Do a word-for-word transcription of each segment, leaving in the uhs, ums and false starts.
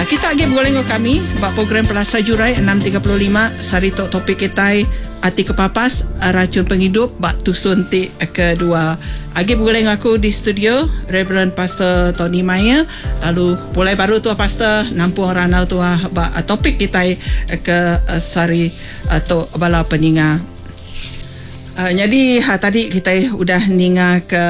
Kita lagi bergoleng kami bak program Pelasa Jurai enam tiga puluh lima sari tok topik kita Ati Kepapas racun penghidup bak tusun ti kedua. Agi bergoleng aku di studio Reverend Pastor Tony Maya. Lalu mulai baru tu Pastor nampung ranau tu bak topik kita ke sari atau bala peninga. Uh, jadi ha, tadi kita udah ninga ke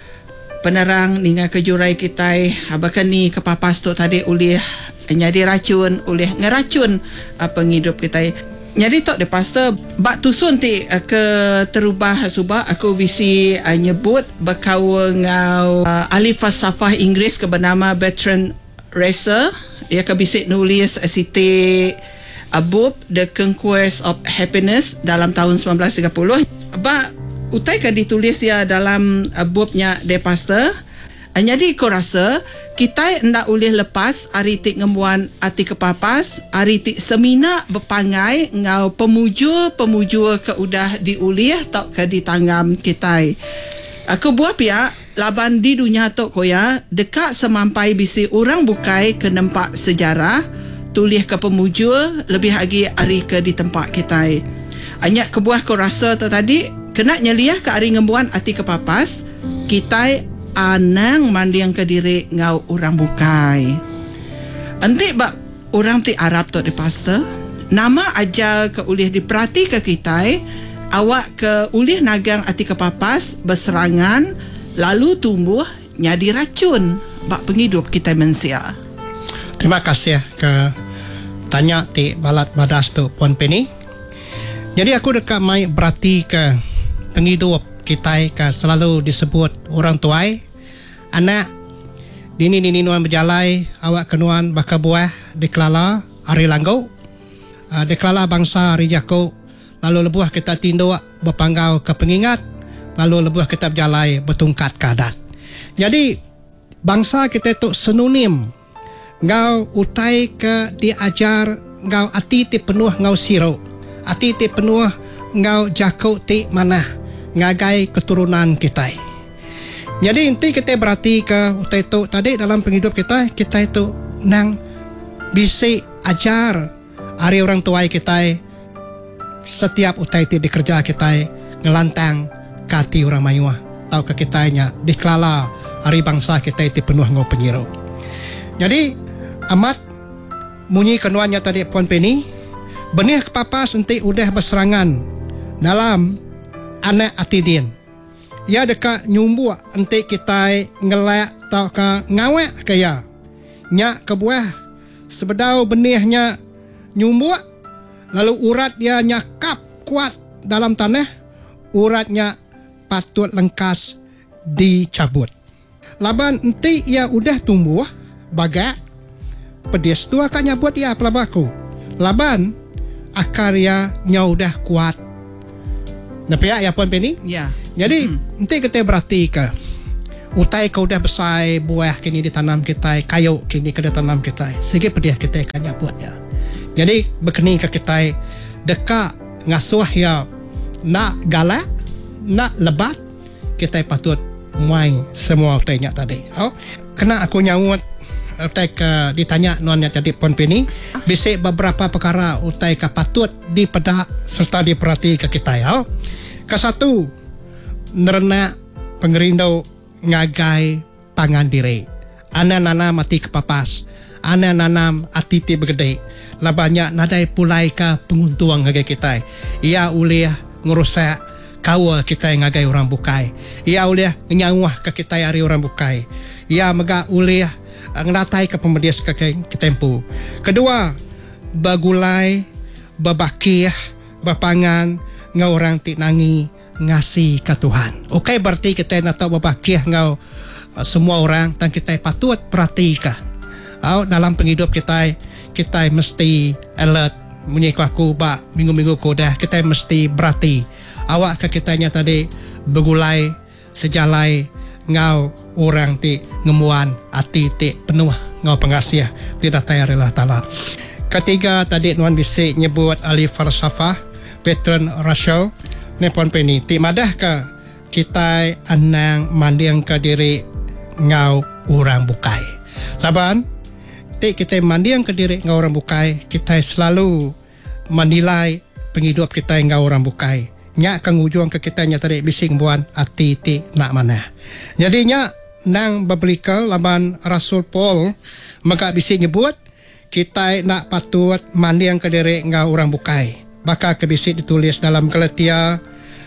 penerang, ninga ke jurai kita, bahkan ni kepapas tu tadi oleh jadi racun, oleh ngeracun uh, penghidup kita. Jadi tok de pastor bak tusun ti uh, ke terubah subah aku bisi uh, nyebut berkawa ngau uh, ahli falsafah Inggeris ke bernama Bertrand Russell. Ia ke bisi nulis uh, siti uh, book The Conquest of Happiness dalam tahun sembilan belas tiga puluh. Ba utai kan ditulis ya dalam uh, bubnya de pastor. Uh, jadi aku rasa kita ndak boleh lepas aritik ngemuan ati kepapas, aritik semina berpangai ngau pemuju-pemuju ke udah diulih tak ke ditanggam kita. Aku buat pihak laban di dunia tok koya dekat semampai bisi orang bukai ke nempak sejarah tulis ke pemuju lebih lagi ari ke di tempat kita. Anyak kebuah ko rasa tu tadi kena nyeliah ke ari ngembuan ati kepapas kita anang mandiang ke diri ngau orang bukai. Enti bak orang ti Arab tu di pastor nama aja ke ulih diperhati ke kita awak ke ulih nagang ati kepapas berserangan lalu tumbuh nyadi racun bak penghidup kita manusia. Terima kasih ke tanya ti balat badas tu Puan Penny. Jadi aku dekat mai berarti ke penghidup kita ke selalu disebut orang tuai anak dini dini nuan berjalai awak kenuan baka buah deklala hari langgau uh, deklala bangsa hari jako lalu lebuah kita tinduk berpanggau ke pengingat lalu lebuah kita berjalai bertungkat kadat. Jadi bangsa kita tu sinonim ngau utai ke diajar ngau ati ti penuh ngau siro ati ti penuh ngau jakau ti mana ngagai keturunan kita. Jadi inti kita berarti ke utai tu tadi dalam penghidup kita kita itu nang bisi ajar hari orang tua kita setiap utai ti dikerja kita ngelantang kati orang mayuah tau ke kitanya dikelala hari bangsa kita itu penuh ngau penyiro. Jadi amat munyi kenuannya tadi Puan Penny benih kepapas enti udah berserangan dalam anak atidin. Ya dekat nyumbu enti kita ngelak tau ke ngawek kaya nyak ke buah sebedau benihnya nyumbu lalu urat dia nyakap kuat dalam tanah uratnya patut lengkas dicabut. Laban enti ia udah tumbuh bagak pedis tu akan nyabut ia pelabaku. Laban akar ia nya udah kuat. Nampak ya Puan Penny? Ya. Jadi hmm. nanti kita berarti ke utai kau dah besar buah kini ditanam kita kayu kini kena tanam kita sehingga pedih kita akan nyabut ya. Jadi berkeni ke kita dekat ngasuh ya nak galak nak lebat kita patut main semua utainya tadi. Oh, kena aku nyawut utai ke ditanya nuannya tadi Puan Penny bisik beberapa perkara utai ke patut dipedak serta diperhati ke kita ya. Ke satu nerena pengerindau ngagai pangan diri. Ana nanam ati kepapas. Ana nanam ati ti begede. Labanya nadai pulai ke penguntuang ngagai kita. Ia ulih ngerusak kawal kita yang ngagai orang bukai. Ia ulih nyawah ke kita hari orang bukai. Ia mega ulih ngelatai ke pemedias ke tempu. Kedua, bagulai, babakih, bapangan, ngau orang ti nangi ngasih ke Tuhan. Okey berarti kita nak tahu babakih ngau uh, semua orang dan kita patut perhatikan. Oh, dalam penghidup kita kita mesti alert. Menyiku aku bak minggu-minggu kodah kita mesti berhati. Awak ke kitanya tadi begulai sejalai ngau orang ti ngemuan ati ti penuh ngau pengasih tidak tayar Allah Ta'ala. Ketiga tadi nuan bisik nyebut ahli falsafah Bertrand Russell ni Puan Penny ti madah ke kita anang mandiang ke diri ngau orang bukai. Laban ti kita mandiang ke diri ngau orang bukai, kita selalu menilai penghidup kita ngau orang bukai. Nya kang ujung ke kita nya tadi bising buan ati ti nak mana. Jadi nya nang biblical laban Rasul Paul maka bising nyebut kita nak patut mandiang ke diri ngau orang bukai. Maka kebisik ditulis dalam Galatia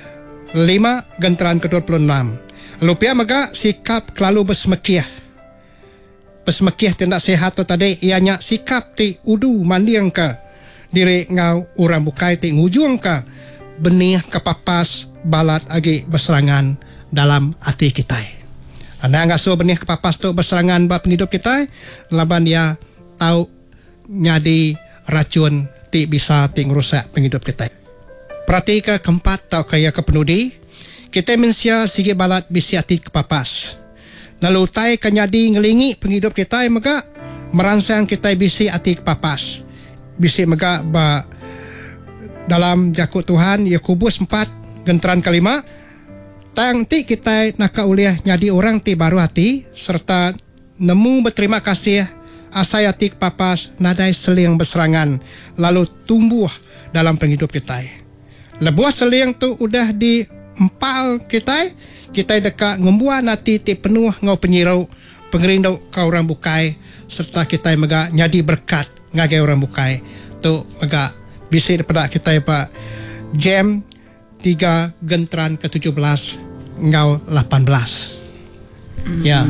lima genteran ke dua puluh enam. Lupia maka sikap kelalu bersemekiah. Bersemekiah tidak sehat tu tadi ianya sikap ti udu mandiang ke diri ngau orang bukai ti ngujung ke benih kepapas balat agi berserangan dalam hati kita. Anda ngasuh benih kepapas tu berserangan ba penghidup kita laban dia tahu nyadi racun ti bisa ti ngerusak penghidup kita. Perhati ke keempat tau kaya ke penudi kita mensia sigi balat bisi hati kepapas. Lalu tai kanyadi ngelingi penghidup kita maka merangsang kita bisi hati kepapas. Bisi maka ba dalam jakut Tuhan Yakobus empat genteran kelima tang ti kita nak uliah nyadi orang ti baru hati serta nemu berterima kasih asai hati kepapas nadai seling berserangan lalu tumbuh dalam penghidup kita. Lebuah seling tu udah di empal kita, kita dekat ngembuah nanti ti penuh ngau penyirau pengerindau kau orang bukai serta kita mega nyadi berkat ngagai orang bukai tu mega bisa daripada kita pak jam tiga genteran ke tujuh belas ngau lapan belas. Mm-hmm. Ya.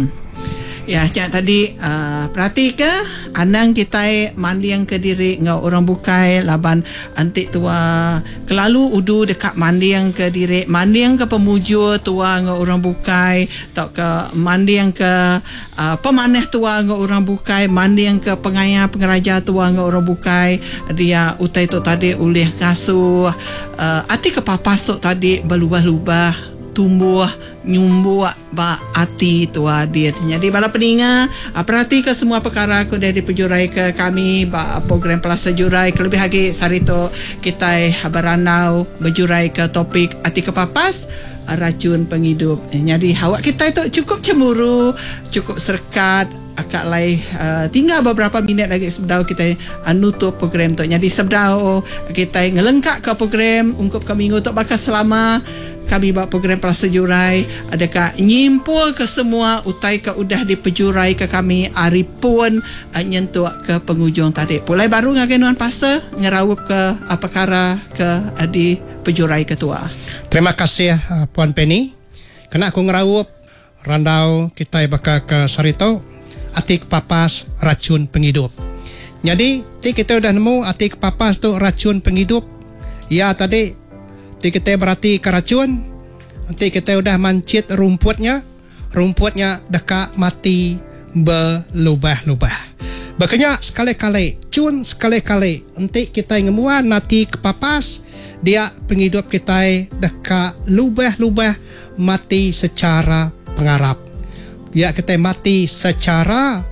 Ya, cak tadi uh, perhati ke anang kita mandiang ke diri ngau orang bukai laban antik tua kelalu udu dekat mandiang ke diri mandiang ke pemujur tua ngau orang bukai tak ke mandiang ke uh, pemanah tua ngau orang bukai mandiang ke pengayah pengeraja tua ngau orang bukai dia utai tu tadi ulih ngasuh uh, ati kepapas tu tadi berlubah-lubah tumbuh nyumbuh ba hati tua dia. Jadi bala peninga perhati ke semua perkara aku dah dipejurai ke kami ba program Plaza Jurai kelebih lagi sarito kita beranau berjurai ke topik hati kepapas racun penghidup. Jadi awak kita itu cukup cemburu, cukup serkat akak lai uh, tinggal beberapa minit lagi sebelum kita uh, nutup program tu. Jadi sebelum kita ngelengkap ke program ungkup ke minggu tu bakal selama kami buat program Plaza Jurai adakah nyimpul ke semua utai ke udah dipejurai ke kami hari pun uh, nyentuh ke penghujung tadi. Pulai baru ngagai nuan pastor ngerawup ke uh, perkara ke uh, di pejurai ketua. Terima kasih uh, Puan Penny. Kena aku ngerawup randau kita bakal ke sarito atik papas racun penghidup. Jadi ti kita udah nemu atik papas tu racun penghidup. Ya tadi ti kita berarti ke racun. Nanti kita udah mancit rumputnya. Rumputnya dekat mati berlubah-lubah. Makanya sekali-kali, cun sekali-kali nanti kita ngemuan nanti kepapas dia penghidup kita dekat lubah-lubah mati secara pengarap. Dia kita mati secara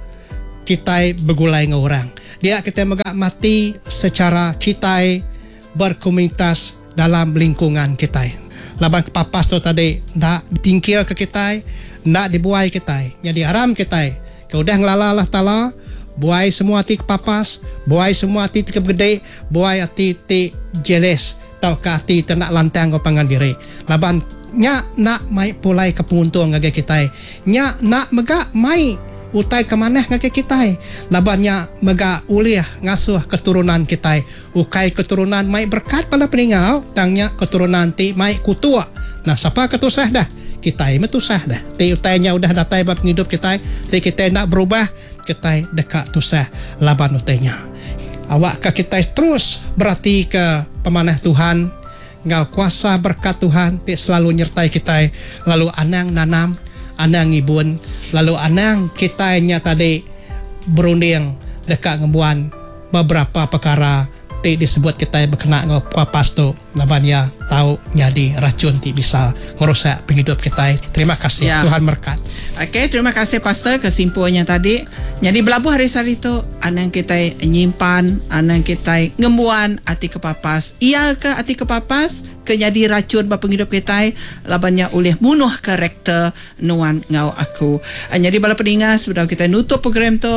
kita bergulai dengan orang. Dia kita megak mati secara kita berkomunitas dalam lingkungan kita. Laban kepapas tu tadi nak ditingkir ke kita, nak dibuai kita. Jadi haram kita. Kau dah ngelalah Allah Ta'ala, buai semua hati kepapas, buai semua hati kegede, buai hati ti jealous, tau ke hati nak lantang kau pangan diri. Laban nya nak mai pulai ke penguntung ngage kita. Nya nak megak mai utai ke maneh ngage kita. Laban nya megak uliah ngasuh keturunan kita. Ukai keturunan mai berkat pada peningau, tangnya keturunan ti mai kutua. Nah, siapa ketusah dah? Kita metusah dah. Ti utainya udah datai bab hidup kita. Ti kita nak berubah, kita dekat tusah laban utainya. Awak ke kita terus berarti ke pemanah Tuhan. Ngau kuasa berkat Tuhan ti selalu nyertai kita. Lalu anang nanam, anang ngibun, lalu anang kitanya tadi berunding dekat ngebuan beberapa perkara ti disebut kita berkena ngau papas tu laban ya tahu nyadi racun ti bisa merusak penghidup kita. Terima kasih ya. Tuhan berkat. Okey, terima kasih pastor kesimpulannya tadi. Jadi belabuh hari hari tu anang kita nyimpan, anang kita ngembuan hati kepapas. Ia ke hati kepapas ke jadi racun bapa penghidup kita labannya oleh munuh karakter nuan ngau aku. Jadi bala peningas sudah kita nutup program tu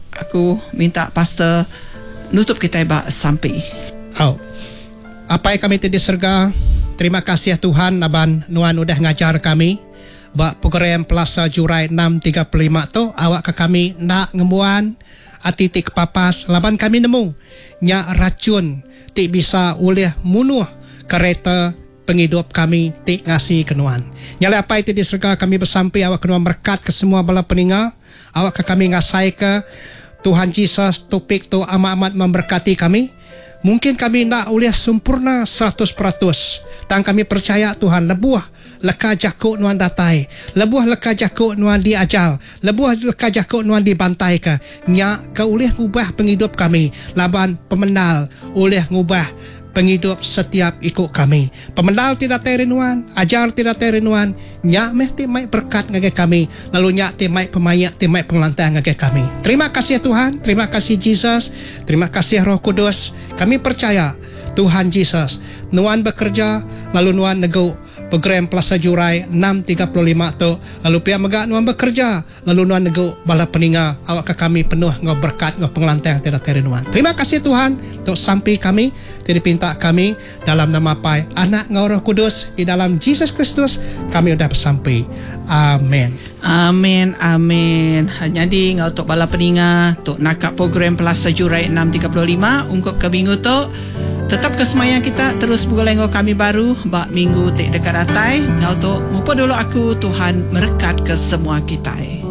aku minta pastor nutup kita ba sampai. Oh. Apa yang kami tadi serga, terima kasih Tuhan naban nuan udah ngajar kami ba program Plaza Jurai enam tiga lima tu awak ke kami nak ngemuan ati tik papas laban kami nemu nya racun tik bisa oleh munuh kereta penghidup kami tik ngasih kenuan. Nyala apa itu diserga kami bersampai awak kenuan berkat ke semua bala peninga awak ke kami ngasai ke Tuhan Yesus topik tu amat-amat memberkati kami. Mungkin kami nak oleh sempurna seratus peratus. Tang kami percaya Tuhan lebuah leka jakuk nuan datai. Lebuah leka jakuk nuan diajal. Lebuah leka jakuk nuan dibantai ke. Nyak ke oleh ngubah penghidup kami. Laban pemenal oleh ngubah penghidup setiap ikut kami. Pemenal tidak terinuan, ajar tidak terinuan, nyak meh timai berkat ngage kami, lalu nyak timai pemayak, timai pengelantai ngage kami. Terima kasih Tuhan, terima kasih Jesus, terima kasih Roh Kudus. Kami percaya Tuhan Yesus nuan bekerja, lalu nuan nego program Plaza Jurai enam tiga lima tu, lalu pihak megak nuan bekerja, lalu nuan nego bala peninga awak ke kami penuh ngau berkat ngau pengelantai yang tidak terinuan. Terima kasih Tuhan untuk sampai kami tidak pinta kami dalam nama Pai Anak ngau Roh Kudus di dalam Yesus Kristus kami sudah bersampai. Amin. Amin, amin. Jadi ngau tok bala peninga tok nakak program Plaza Jurai enam tiga lima ungkup ke minggu tu tetap kesemayang kita terus bergolenggo kami baru bak minggu tek dekat datai ngau tok mupo dulu aku Tuhan merekat ke semua kita.